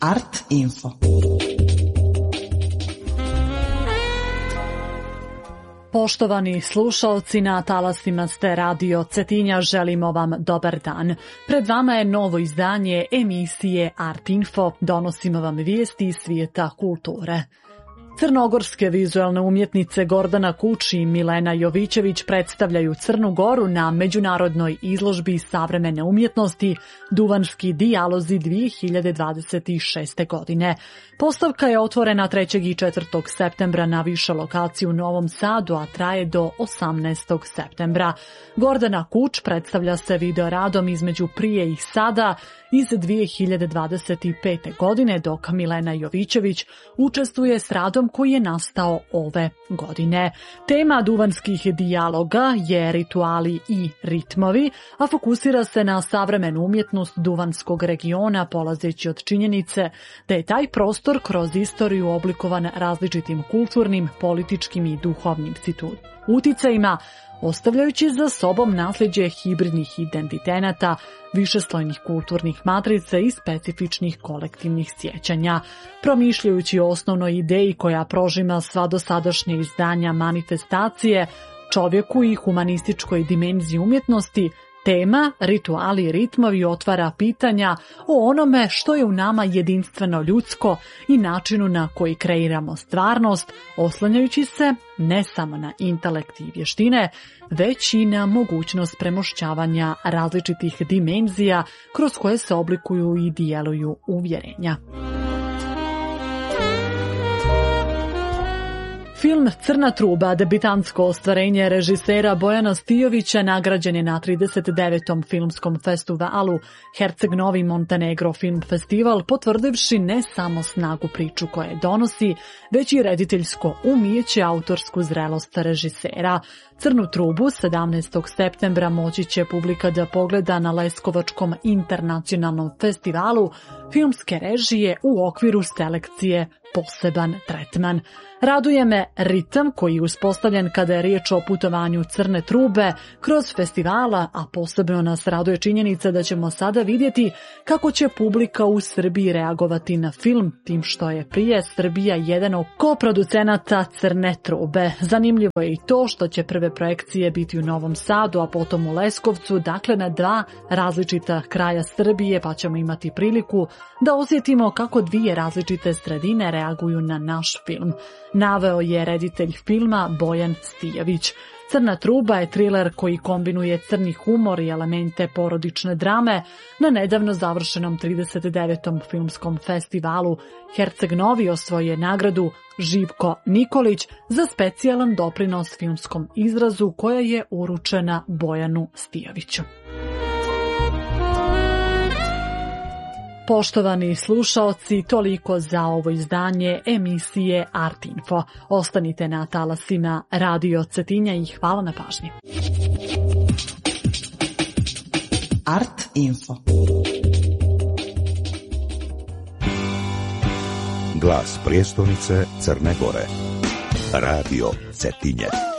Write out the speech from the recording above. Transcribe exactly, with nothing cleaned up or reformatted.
Art Info. Poštovani slušalci, na talasima ste Radio Cetinja, želimo vam dobar dan. Pred vama je novo izdanje emisije Art Info, donosimo vam vijesti iz svijeta kulture. Crnogorske vizualne umjetnice Gordana Kuč i Milena Jovićević predstavljaju Crnu Goru na međunarodnoj izložbi savremene umjetnosti Duvanski dijalozi dvije hiljade dvadeset šeste. godine. Postavka je otvorena trećeg i četvrtog septembra na više lokaciji u Novom Sadu, a traje do osamnaestog septembra. Gordana Kuč predstavlja se videoradom između prije i sada iz dvije hiljade dvadeset pete. godine, dok Milena Jovićević učestvuje s radom koji je nastao ove godine. Tema duvanskih dijaloga je rituali i ritmovi, a fokusira se na savremenu umjetnost duvanskog regiona, polazeći od činjenice da je taj prostor kroz istoriju oblikovan različitim kulturnim, političkim i duhovnim uticajima, ostavljajući za sobom nasljeđe hibridnih identitenata, višeslojnih kulturnih matrica i specifičnih kolektivnih sjećanja. Promišljajući o osnovnoj ideji koja prožima sva dosadašnje izdanja manifestacije, čovjeku i humanističkoj dimenziji umjetnosti, tema rituali i ritmovi otvara pitanja o onome što je u nama jedinstveno ljudsko i načinu na koji kreiramo stvarnost, oslanjajući se ne samo na intelekt i vještine, već i na mogućnost premošćavanja različitih dimenzija kroz koje se oblikuju i djeluju uvjerenja. Film Crna truba, debitantsko ostvarenje režisera Bojana Stijovića, nagrađen je na trideset devetom filmskom festivalu Herceg Novi Montenegro Film Festival, potvrdivši ne samo snagu priču koje donosi, već i rediteljsko umijeće, autorsku zrelost režisera. Crnu trubu sedamnaestog septembra moći će publika da pogleda na Leskovačkom internacionalnom festivalu filmske režije u okviru selekcije Poseban tretman. Raduje me ritam koji je uspostavljen kada je riječ o putovanju Crne trube kroz festivala, a posebno nas raduje činjenica da ćemo sada vidjeti kako će publika u Srbiji reagovati na film, tim što je prije Srbija jedan od koproducenata Crne trube. Zanimljivo je i to što će prve projekcije biti u Novom Sadu, a potom u Leskovcu, dakle na dva različita kraja Srbije, pa ćemo imati priliku da osjetimo kako dvije različite sredine reaguju na naš film. Naveo je reditelj filma Bojan Stijović. Crna truba je triler koji kombinuje crni humor i elemente porodične drame na nedavno završenom trideset devetom filmskom festivalu Herceg Novi osvojio nagradu Živko Nikolić za specijalan doprinos filmskom izrazu koja je uručena Bojanu Stijoviću. Poštovani slušaoci, toliko za ovo izdanje emisije Art Info. Ostanite na talasima Radio Cetinja i hvala na pažnji. Art Info. Glas prijestolnice Crne Gore. Radio Cetinje.